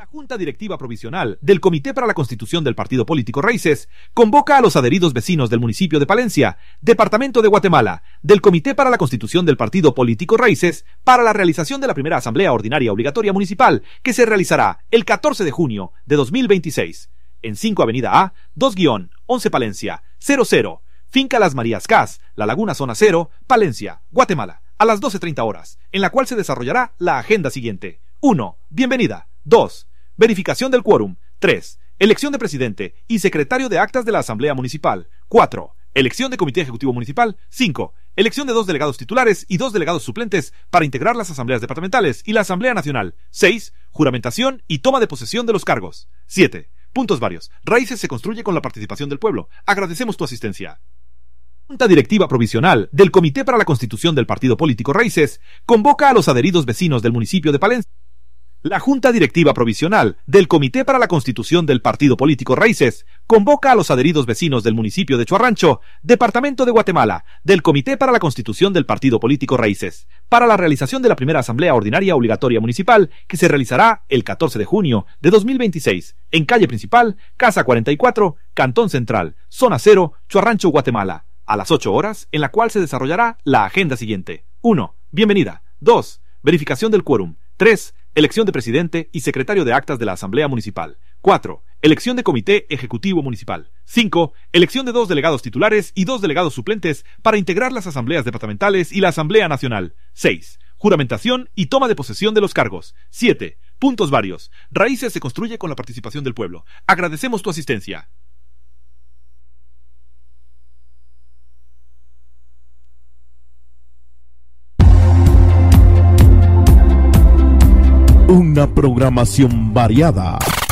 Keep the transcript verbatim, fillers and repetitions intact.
La Junta Directiva Provisional del Comité para la Constitución del Partido Político Raíces convoca a los adheridos vecinos del municipio de Palencia, departamento de Guatemala, del Comité para la Constitución del Partido Político Raíces para la realización de la primera Asamblea Ordinaria Obligatoria Municipal que se realizará el catorce de junio de dos mil veintiséis en cinco Avenida A, dos once Palencia, cero cero, Finca Las Marías Cas, La Laguna Zona cero, Palencia, Guatemala, a las doce treinta horas, en la cual se desarrollará la agenda siguiente. uno. Bienvenida. dos. Verificación del quórum. tres. Elección de presidente y secretario de actas de la Asamblea Municipal. cuatro. Elección de Comité Ejecutivo Municipal. cinco. Elección de dos delegados titulares y dos delegados suplentes para integrar las asambleas departamentales y la Asamblea Nacional. seis. Juramentación y toma de posesión de los cargos. siete. Puntos varios. Raíces se construye con la participación del pueblo. Agradecemos tu asistencia. Junta Directiva Provisional del Comité para la Constitución del Partido Político Raíces convoca a los adheridos vecinos del municipio de Palencia. La Junta Directiva Provisional del Comité para la Constitución del Partido Político Raíces convoca a los adheridos vecinos del municipio de Chuarrancho, departamento de Guatemala, del Comité para la Constitución del Partido Político Raíces, para la realización de la primera Asamblea Ordinaria Obligatoria Municipal que se realizará el catorce de junio de dos mil veintiséis en calle principal, Casa cuarenta y cuatro, Cantón Central, Zona cero, Chuarrancho, Guatemala, a las ocho horas, en la cual se desarrollará la agenda siguiente. uno. Bienvenida. dos. Verificación del quórum. tres. Elección de presidente y secretario de actas de la Asamblea Municipal. cuatro. Elección de Comité Ejecutivo Municipal. cinco. Elección de dos delegados titulares y dos delegados suplentes para integrar las asambleas departamentales y la Asamblea Nacional. seis. Juramentación y toma de posesión de los cargos. siete. Puntos varios. Raíces se construye con la participación del pueblo. Agradecemos tu asistencia. Una programación variada